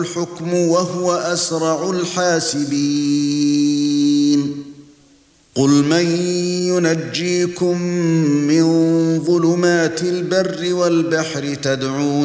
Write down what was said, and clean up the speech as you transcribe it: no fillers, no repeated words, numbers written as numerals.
الحكم وهو أسرع الحاسبين قل من ينجيكم من ظلمات البر والبحر تدعون